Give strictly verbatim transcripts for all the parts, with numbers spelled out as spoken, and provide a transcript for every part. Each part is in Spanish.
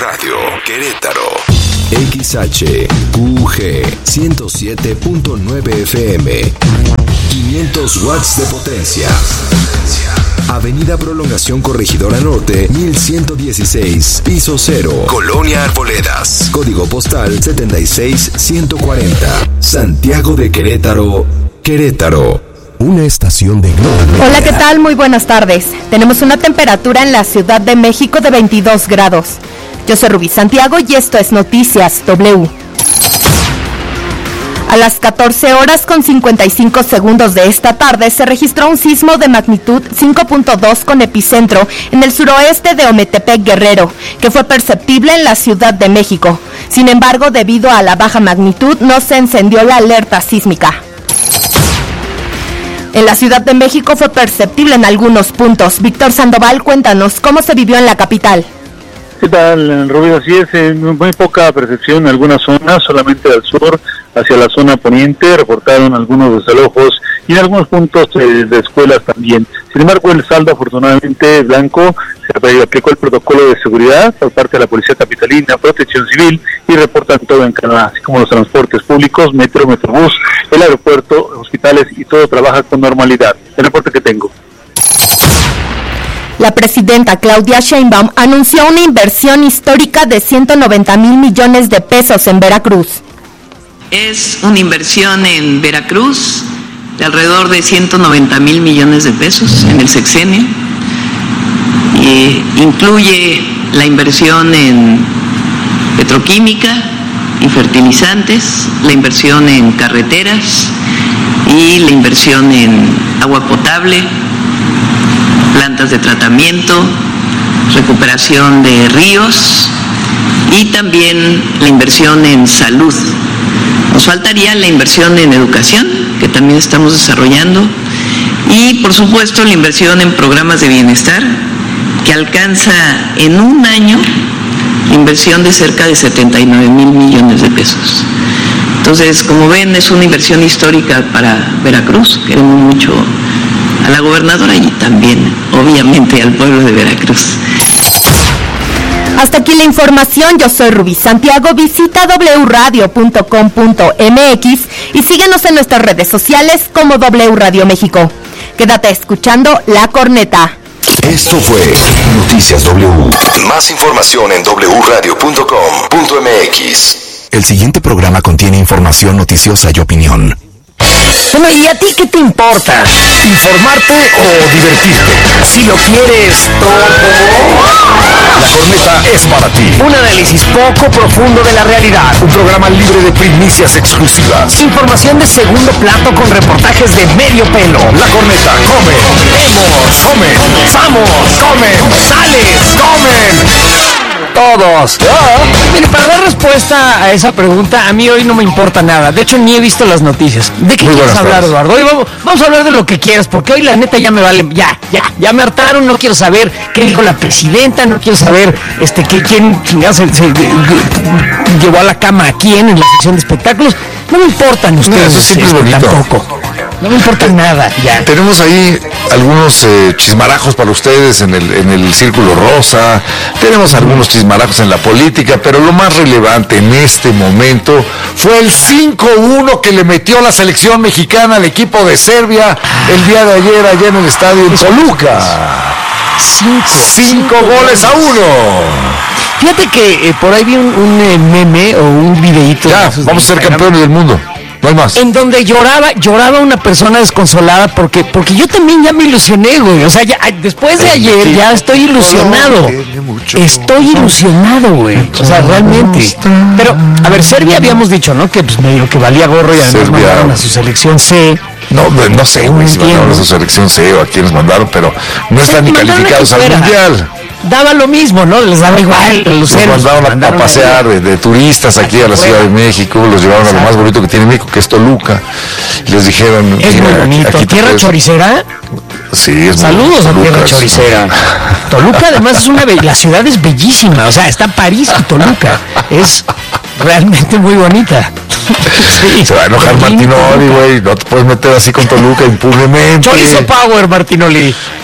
Radio Querétaro. X H Q G ciento siete punto nueve F M. quinientos watts de potencia. Avenida Prolongación Corregidora Norte, mil ciento dieciséis, piso cero, Colonia Arboledas. Código postal setenta y seis ciento cuarenta. Santiago de Querétaro, Querétaro. Una estación de Globo. Hola, ¿qué tal? Muy buenas tardes. Tenemos una temperatura en la Ciudad de México de veintidós grados. Yo soy Rubí Santiago y esto es Noticias W. A las catorce horas con cincuenta y cinco segundos de esta tarde se registró un sismo de magnitud cinco punto dos con epicentro en el suroeste de Ometepec, Guerrero, que fue perceptible en la Ciudad de México. Sin embargo, debido a la baja magnitud, no se encendió la alerta sísmica. En la Ciudad de México fue perceptible en algunos puntos. Víctor Sandoval, cuéntanos cómo se vivió en la capital. ¿Qué tal, Rubio? Así es, eh, muy poca percepción en algunas zonas, solamente al sur, hacia la zona poniente, reportaron algunos desalojos y en algunos puntos eh, de escuelas también. Sin embargo, el saldo afortunadamente blanco, se aplicó el protocolo de seguridad por parte de la Policía Capitalina, Protección Civil y reportan todo en Canadá, así como los transportes públicos, metro, metrobús, el aeropuerto, hospitales y todo trabaja con normalidad. El reporte que tengo. La presidenta Claudia Sheinbaum anunció una inversión histórica de ciento noventa mil millones de pesos en Veracruz. Es una inversión en Veracruz de alrededor de ciento noventa mil millones de pesos en el sexenio. Eh, incluye la inversión en petroquímica y fertilizantes, la inversión en carreteras y la inversión en agua potable, plantas de tratamiento, recuperación de ríos y también la inversión en salud. Nos faltaría la inversión en educación, que también estamos desarrollando, y por supuesto la inversión en programas de bienestar, que alcanza en un año la inversión de cerca de setenta y nueve mil millones de pesos. Entonces, como ven, es una inversión histórica para Veracruz. Queremos mucho a la gobernadora y también, obviamente, al pueblo de Veracruz. Hasta aquí la información. Yo soy Rubí Santiago. Visita doble u radio punto com punto m x y síguenos en nuestras redes sociales como W Radio México. Quédate escuchando La Corneta. Esto fue Noticias W. Más información en doble u radio punto com punto m x. El siguiente programa contiene información noticiosa y opinión. Bueno, ¿y a ti qué te importa? ¿Informarte o divertirte? Si lo quieres todo, La Corneta es para ti. Un análisis poco profundo de la realidad. Un programa libre de primicias exclusivas. Información de segundo plato con reportajes de medio pelo. La Corneta, come, vemos, comen, vamos, comen, sales, comen. Todos. Ah, mire, para dar respuesta a esa pregunta, a mí hoy no me importa nada. De hecho, ni he visto las noticias. ¿De qué Muy quieres hablar, tardes. Eduardo? Hoy vamos, vamos a hablar de lo que quieras, porque hoy la neta ya me vale, ya, ya, ya me hartaron. No quiero saber qué dijo la presidenta, no quiero saber este que quién chingados se, se, se llevó a la cama a quién en la sección de espectáculos. No me importan ustedes. Eso siempre es bonito. Tampoco. No me importa nada, ya. Tenemos ahí algunos eh, chismarajos para ustedes en el, en el Círculo Rosa, tenemos algunos chismarajos en la política, pero lo más relevante en este momento fue el cinco uno que le metió la selección mexicana al equipo de Serbia el día de ayer allá en el estadio en Toluca. Cinco, cinco goles a uno. Fíjate que eh, por ahí vi un, un eh, meme o un videíto. Ya, vamos a ser campeones del mundo. No hay más. En donde lloraba, lloraba una persona desconsolada porque, porque yo también ya me ilusioné, güey. O sea, ya, después de ayer ya estoy ilusionado. Estoy ilusionado, güey. O sea, realmente. Pero, a ver, Serbia habíamos dicho, ¿no? Que pues medio que valía gorro y además Serbia mandaron a su selección C. No, no, no sé, güey, si mandaron a su selección C o a quienes mandaron, pero no están ni calificados al mundial. Daba lo mismo, ¿no? Les daba igual. Los mandaron, mandaron a, a pasear de, de turistas aquí a la Ciudad de México, los llevaron Exacto. a lo más bonito que tiene México, que es Toluca. Y les dijeron... Es muy bonito. Aquí, aquí ¿Tierra puedes... choricera? Sí, es Saludos muy, a Tierra Choricera. Toluca además es una... Be... La ciudad es bellísima. O sea, está París y Toluca. Es realmente muy bonita. Sí, se va a enojar Martinoli, güey. No te puedes meter así con Toluca impunemente. Chorizo Power, Martinoli.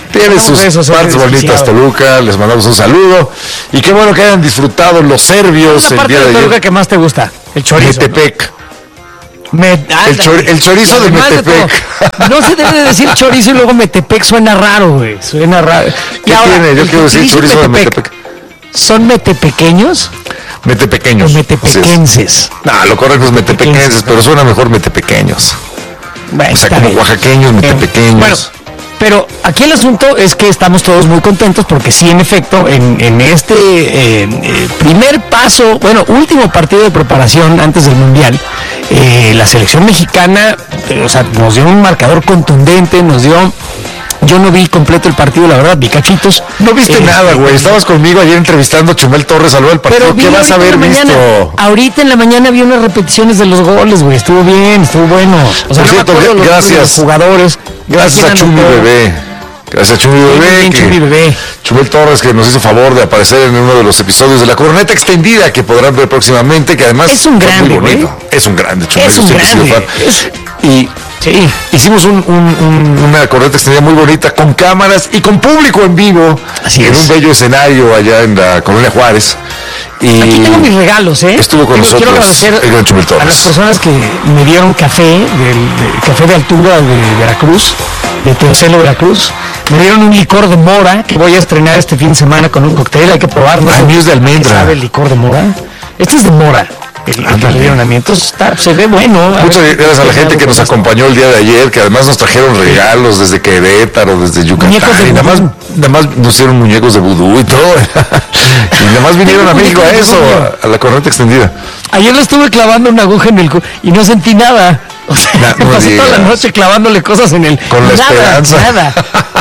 Tiene sus eso, partes bonitas Toluca, les mandamos un saludo. Y qué bueno que hayan disfrutado los serbios el día de, de Toluca que más te gusta, el chorizo. Metepec. ¿no? Me, el, chor, el chorizo de Metepec. De no se debe de decir chorizo y luego Metepec, suena raro, güey. Suena raro. ¿Qué ahora, tiene? Yo quiero decir chorizo Metepec, de Metepec. ¿Son metepequeños? Metepequeños. O metepequenses. No, lo correcto es metepequenses, pero suena mejor metepequeños. Bueno, o sea, como bien. Oaxaqueños, metepequeños. Bueno, pero aquí el asunto es que estamos todos muy contentos porque sí, en efecto, en, en este eh, eh, primer paso, bueno, último partido de preparación antes del Mundial, eh, la selección mexicana, eh, o sea, nos dio un marcador contundente, nos dio... Yo no vi completo el partido, la verdad, vi cachitos. No viste eh, nada, güey. Estabas conmigo ayer entrevistando a Chumel Torres al del partido. ¿Qué vas a haber visto? Ahorita en la mañana vi unas repeticiones de los goles, güey. Estuvo bien, estuvo bueno. O sea, cierto, no los, gracias. Los jugadores. Gracias a Chumi Bebé. Gracias a Chumi Bebé, bien, que, Chumi Bebé. Chumel Torres, que nos hizo favor de aparecer en uno de los episodios de La Corneta Extendida, que podrán ver próximamente, que además es un grande, muy bonito. Es un grande, Chumel. Es un grande. Es... Y sí, hicimos un, un, un, una corneta extendida muy bonita, con cámaras y con público en vivo. Así en es. un bello escenario allá en la Colonia Juárez. Y aquí tengo mis regalos, ¿eh? Estuvo con quiero, nosotros quiero agradecer a las personas que me dieron café, del, de, café de altura de Veracruz, de Teocelo, Veracruz. Me dieron un licor de mora que voy a estrenar este fin de semana con un cóctel, hay que probarlo. El mío es de almendra. ¿Sabe el licor de mora? Este es de mora. El, el que le dieron a mí, entonces está, se ve bueno. Muchas gracias a la gente que nos acompañó el día de ayer, que además nos trajeron regalos desde Querétaro, desde Yucatán, y nada más, nada más nos hicieron muñecos de vudú y todo, y nada más vinieron a México a eso, a, a la corneta extendida. Ayer le estuve clavando una aguja en el cu y no sentí nada. O sea, nah, no pasé toda la noche clavándole cosas en el... Con la nada, esperanza. Nada.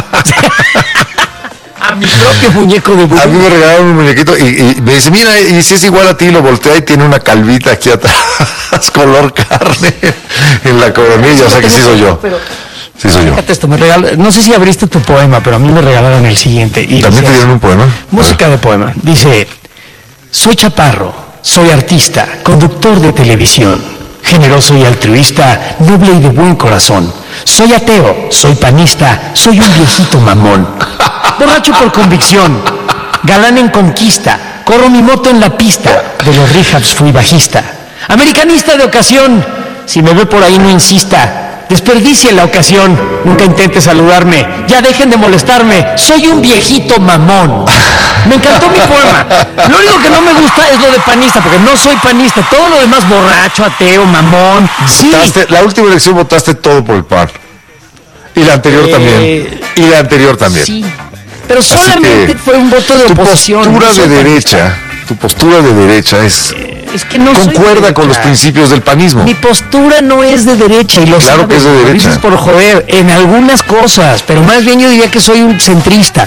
A mi propio muñeco de vudú. A mí me regalaron un muñequito y, y me dice, mira, y si es igual a ti, lo voltea y tiene una calvita aquí atrás, color carne, en la coronilla, o sea que sí soy yo. Pero, sí soy yo. Fíjate esto, me regal... no sé si abriste tu poema, pero a mí me regalaron el siguiente. Y ¿también decía, te dieron un poema? Música de poema. Dice, soy chaparro, soy artista, conductor de televisión, generoso y altruista, noble y de buen corazón. Soy ateo, soy panista, soy un viejito mamón. Borracho por convicción, galán en conquista, corro mi moto en la pista, de los rehabs fui bajista. Americanista de ocasión, si me ve por ahí no insista, desperdicie la ocasión, nunca intente saludarme, ya dejen de molestarme, soy un viejito mamón. Me encantó mi poema. Lo único que no me gusta es lo de panista, porque no soy panista, todo lo demás borracho, ateo, mamón. Votaste, sí. La última elección votaste todo por el P A N. Y la anterior eh, también. Y la anterior también. Sí. Pero solamente fue un voto de tu oposición. Tu postura no de derecha, panista. tu postura de derecha es, eh, es que no concuerda soy con los principios del panismo. Mi postura no es de derecha y lo claro sabes, que es de derecha. Lo dices por joder, en algunas cosas, pero más bien yo diría que soy un centrista.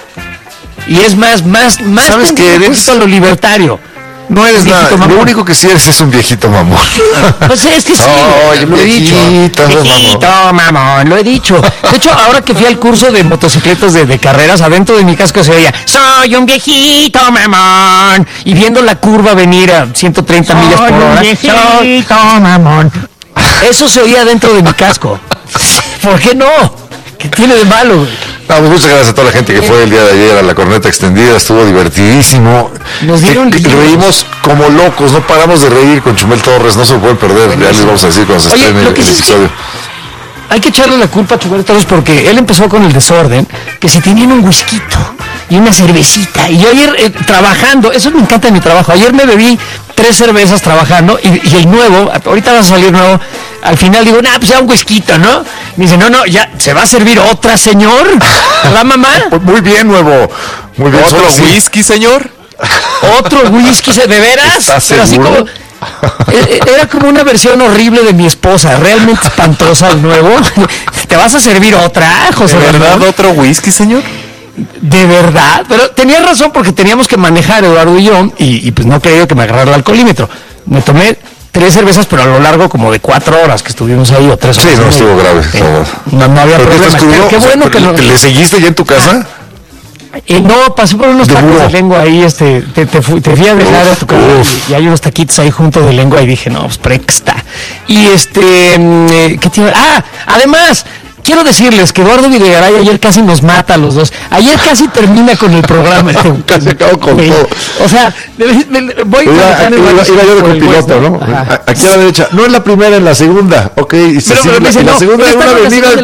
Y es más, más, más ¿sabes qué eres? A lo libertario. No eres nada, mamón. Lo único que sí eres es un viejito mamón. Pues es que sí, oh, lo he dicho. Viejito mamón. mamón, lo he dicho. De hecho, ahora que fui al curso de motocicletas de, de carreras, adentro de mi casco se oía, soy un viejito mamón. Y viendo la curva venir a ciento treinta millas por hora, soy viejito mamón. Eso se oía dentro de mi casco. ¿Por qué no? ¿Qué tiene de malo, güey? No, pues muchas gracias a toda la gente que fue el día de ayer a la corneta extendida, estuvo divertidísimo. Nos dieron que, que reímos como locos, no paramos de reír con Chumel Torres, no se lo pueden perder, bueno, ya les vamos a decir cuando se Oye, estrene el, el episodio. Hay que echarle la culpa a Chumel Torres porque él empezó con el desorden, que si tenían un whisky y una cervecita, y yo ayer eh, trabajando, eso me encanta de mi trabajo, ayer me bebí tres cervezas trabajando y, y el nuevo, ahorita va a salir nuevo, al final digo, nah, pues ya un whisky, ¿no? Me dice, no, no, ya, ¿se va a servir otra, señor? ¿La mamá? Muy bien, nuevo. Muy bien. ¿Otro whisky, señor? ¿Otro whisky, ¿de veras? ¿Estás Pero seguro? así como, era como una versión horrible de mi esposa, realmente espantosa el nuevo. ¿Te vas a servir otra, José? ¿De verdad Ramón? otro whisky, señor? De verdad, pero tenía razón porque teníamos que manejar Eduardo y yo y, y pues no quería que me agarrara el alcoholímetro. Me tomé tres cervezas, pero a lo largo como de cuatro horas que estuvimos ahí o tres horas. Sí, no estuvo grave. Eh, no, no había problema. Qué, qué bueno o sea, que lo... ¿Le seguiste ya en tu casa? Eh, no, pasé por unos de tacos burro. de lengua ahí, este, te, te, fui, te fui a dejar uf, a tu casa y, y hay unos taquitos ahí junto de lengua y dije, no, pues prexta. Y este, ¿qué te iba? Ah, además, quiero decirles que Eduardo Videgaray ayer casi nos mata a los dos. Ayer casi termina con el programa. Casi acabo con sí. todo. O sea, de, de, de, voy iba, iba, iba, iba yo de copiloto, ¿no? Ajá. Aquí a la derecha. No es la primera, en la segunda. Ok, y se pero, sigue, pero me dice, la, no, la segunda es una avenida.